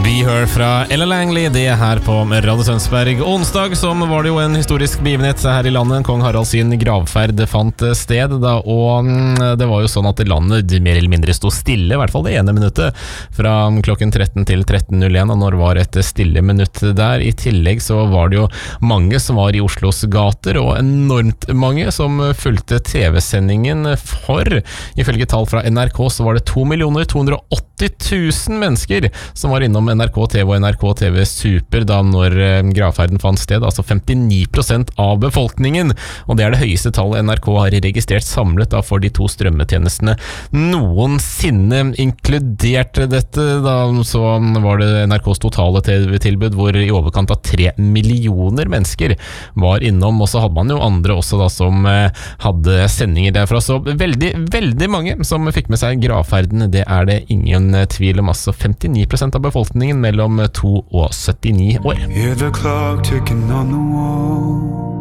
Be Her fra Ella Langley, det her på Radio Tønsberg. Onsdag som var det jo en historisk begivenhet her i landet. Kong Harald sin gravferd fant sted da, og det var jo sånn at landet mer eller mindre stod stille, i hvert fall det ene minuttet, fra klokken 13 til 13.01, og når var et stille minutt der. I tillegg så var det jo mange som var i Oslos gater, og enormt mange som fulgte TV-sendingen, for ifølge tall fra NRK så var det 2.280.000 mennesker som var innom NRK TV og NRK TV Super da når gravferden fant sted, altså 59% av befolkningen, og det er det høyeste tallet NRK har registrert samlet da for de to strømmetjenestene noensinne. Inkludert dette da, så var det NRKs totale TV-tilbud hvor i overkant av 3 millioner mennesker var innom, og så hadde man jo andre også da som hadde sendinger derfra, så veldig mange som fikk med seg gravferden, det er det ingen tvil om, altså 59% av befolkningen mellom 2 og 79 år. Hear the clock ticking on the wall.